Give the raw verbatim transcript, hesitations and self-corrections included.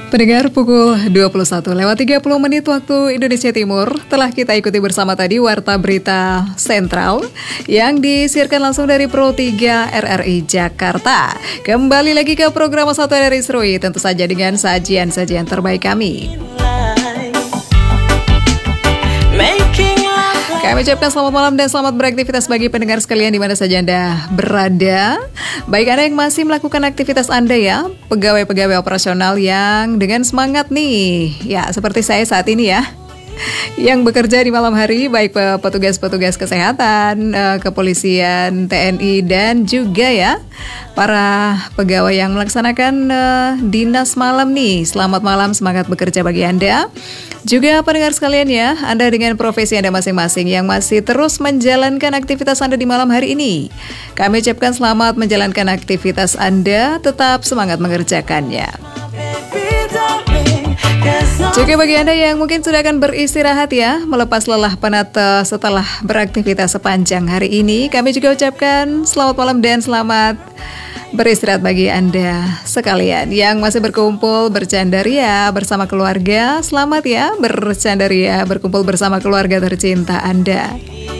Pendengar, pukul dua puluh satu lewat tiga puluh menit waktu Indonesia Timur telah kita ikuti bersama tadi Warta Berita Sentral yang disiarkan langsung dari Pro tiga R R I Jakarta. Kembali lagi ke program Satu Hari Serui, tentu saja dengan sajian-sajian terbaik kami. Kami ucapkan selamat malam dan selamat beraktivitas bagi pendengar sekalian di mana saja Anda berada. Baik Anda yang masih melakukan aktivitas Anda ya, pegawai-pegawai operasional yang dengan semangat nih, ya seperti saya saat ini ya, yang bekerja di malam hari, baik petugas-petugas kesehatan, kepolisian, T N I, dan juga ya para pegawai yang melaksanakan uh, dinas malam nih. Selamat malam, semangat bekerja bagi Anda. Juga pendengar sekalian ya, Anda dengan profesi Anda masing-masing yang masih terus menjalankan aktivitas Anda di malam hari ini. Kami ucapkan selamat menjalankan aktivitas Anda, tetap semangat mengerjakannya. Juga bagi Anda yang mungkin sudah akan beristirahat ya, melepas lelah penat setelah beraktivitas sepanjang hari ini, kami juga ucapkan selamat malam dan selamat beristirahat bagi Anda sekalian yang masih berkumpul bercandaria bersama keluarga. Selamat ya bercandaria, berkumpul bersama keluarga tercinta Anda.